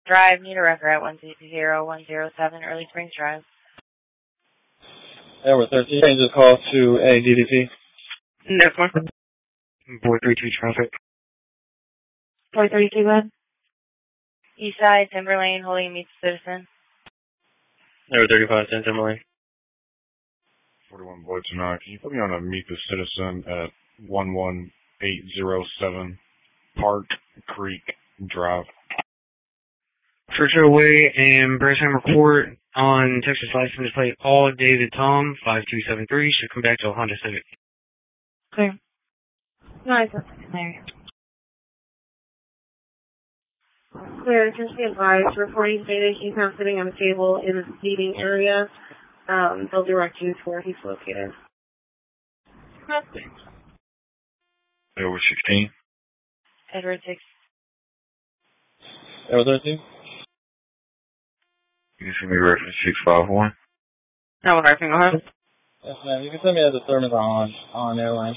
Drive, need a record at 10107 Early Springs Drive. Edward 13, change this call to ADDP. Next one. Boy 32 traffic. Boy 32, go ahead. Eastside, Timberlane, holding meets citizen. Edward 35, 10 Timberlane. 41 Boy tonight. Can you put me on a meet the citizen at 11807 Park Creek Drive? Churchill Way and Brasheimer Court on Texas license plate all David Tom 5273 should come back to a Honda Civic. Clear. Nice. Clear. Clear, just be advised, reporting stated he's not sitting on a table in the seating area. They'll direct you to where he's located. Edward 16. Edward 6. Edward 13. Can you send me reference 651? No, I think I'll have. Yes, ma'am. You can send me as a thermos on airline.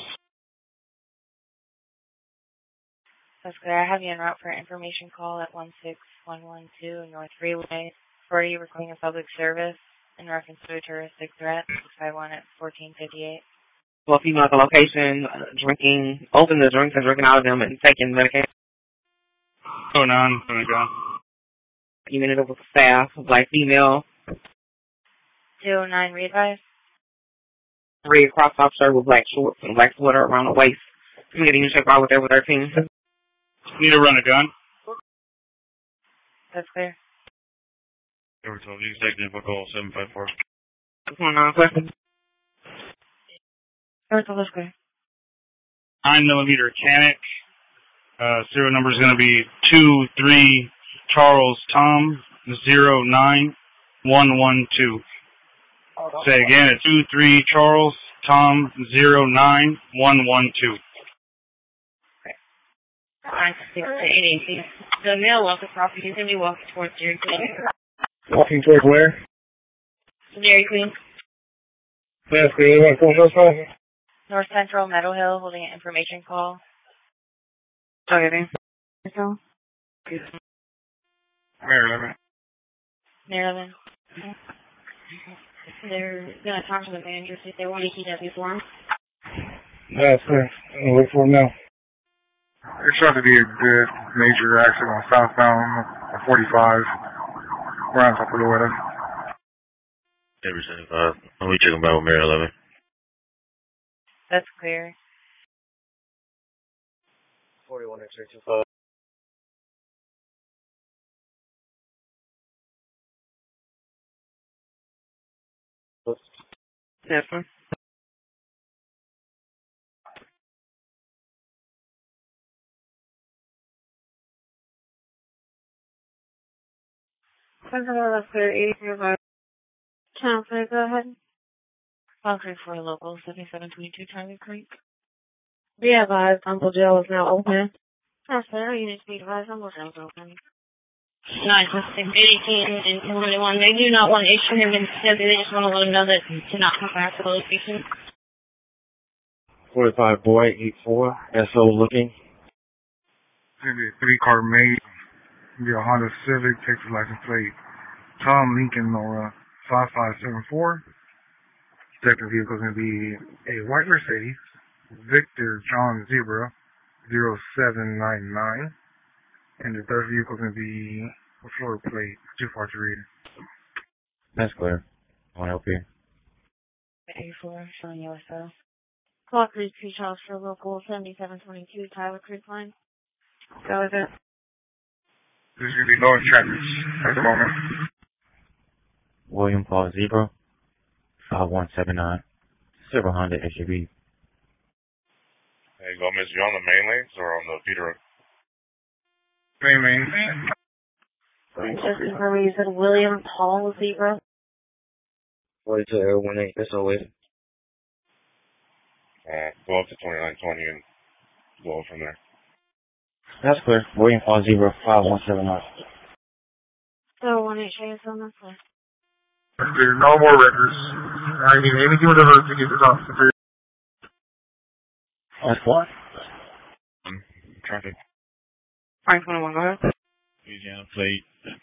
That's clear. I have you en route for an information call at 16112 North Freeway. For you, requesting a public service in reference to a terroristic threat. 651 at 1458. Well, female at the location, drinking, open the drinks and drinking out of them and taking medication. Oh, no, I'm going to go. You ended up with staff, black female. 209, readvise. Red cross top shirt with black shorts and black sweater around the waist. I'm getting you check out with there with 13. Need to run a gun? That's clear. Edward 12, you can take the info call 754. What's going on, question? That's clear. 9mm Canic. Serial number is going to be 23 Charles Tom 09112. Say again, it's 23 Charles Tom 09112. Alright, 880. So now walk across, you can be walking towards Dairy Queen. Walking towards where? Dairy Queen. That's good. North Central, Meadow Hill, holding an information call. Okay. Maryland. Maryland. They're going to talk to the manager, see if they want a TW form. That's clear. I'll look for him now. It's about to be a good major accident on southbound 45. We're on top of the weather. Edward 75. Let me check about Mary 11. That's clear. 41 X-ray 25. Yes, sir. That's clear, 8305. Channel 3, go ahead. Welcome for local 7722 Tiger Creek. Be advised, Uncle Joe is now open. That's clear. You need to be advised, Uncle Joe's open. 916 and 221. They do not want to issue him in Mississippi. They just want to let him know that to not come back to the location. 45 Boy 84. SO looking. It's going to be a 3-car mate. It'll be a Honda Civic, Texas license plate. Tom Lincoln Nora 5574. Second vehicle is going to be a white Mercedes. Victor John Zebra 0799. And the third vehicle is going to be a floor plate. Too far to read. That's clear. I want to help you. 84, showing USO. Call 32 Charles for local 7722 Tyler Creek line. Go with it. There's going to be no entrapments at the moment. William Paul Zebra 5179. Silver Honda SUV. Hey, Gomez, you on the main lanes or on the feeder? Main. Just confirming you said William Paul Zebra. 42 Air 18 SOA. Go up to 2920 and go from there. That's clear. William Paul Zebra 5179. So 18 shows on this one. There's no more records. I need anything with a hook to get this off the field. That's what? Traffic. 521, go ahead. Louisiana plate